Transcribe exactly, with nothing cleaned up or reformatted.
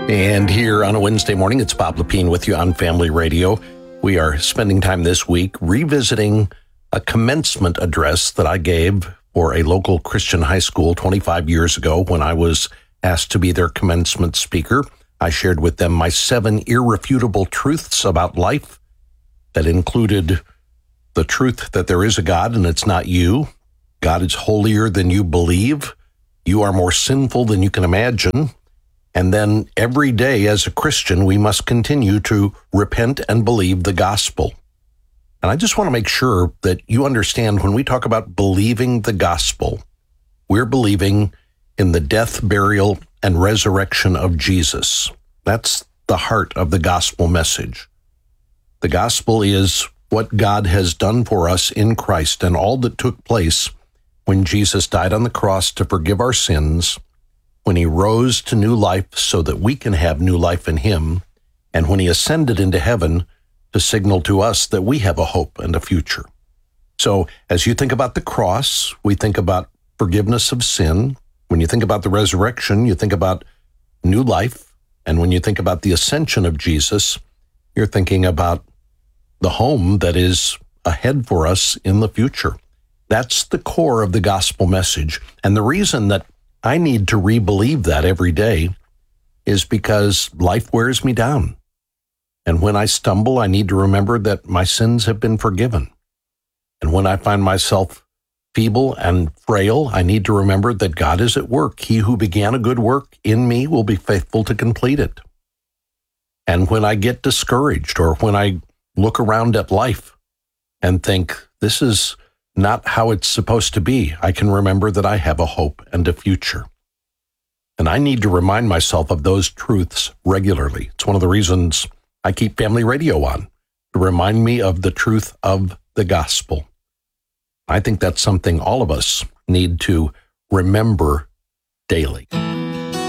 And here on a Wednesday morning, it's Bob Lepine with you on Family Radio. We are spending time this week revisiting a commencement address that I gave for a local Christian high school twenty-five years ago when I was asked to be their commencement speaker. I shared with them my seven irrefutable truths about life that included the truth that there is a God and it's not you. God is holier than you believe. You are more sinful than you can imagine. And then every day as a Christian, we must continue to repent and believe the gospel. And I just want to make sure that you understand when we talk about believing the gospel, we're believing in the death, burial, and resurrection of Jesus. That's the heart of the gospel message. The gospel is what God has done for us in Christ and all that took place when Jesus died on the cross to forgive our sins, when he rose to new life so that we can have new life in him, and when he ascended into heaven to signal to us that we have a hope and a future. So as you think about the cross, we think about forgiveness of sin. When you think about the resurrection, you think about new life. And when you think about the ascension of Jesus, you're thinking about the home that is ahead for us in the future. That's the core of the gospel message. And the reason that I need to re-believe that every day is because life wears me down. And when I stumble, I need to remember that my sins have been forgiven. And when I find myself feeble and frail, I need to remember that God is at work. He who began a good work in me will be faithful to complete it. And when I get discouraged or when I look around at life and think, this is not how it's supposed to be, I can remember that I have a hope and a future. And I need to remind myself of those truths regularly. It's one of the reasons I keep Family Radio on, to remind me of the truth of the gospel. I think that's something all of us need to remember daily.